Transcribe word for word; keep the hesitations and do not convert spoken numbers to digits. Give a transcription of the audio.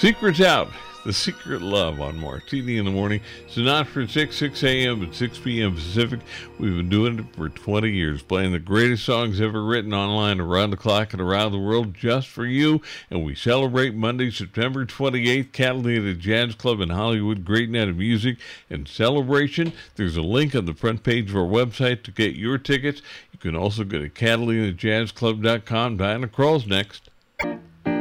Secrets Out. The Secret Love on Martini in the Morning. Sinatra at six, six a.m. and six p.m. Pacific. We've been doing it for twenty years, playing the greatest songs ever written online around the clock and around the world just for you. And we celebrate Monday, September twenty-eighth, Catalina Jazz Club in Hollywood. Great night of music and celebration. There's a link on the front page of our website to get your tickets. You can also go to catalina jazz club dot com. Diana Krall's next.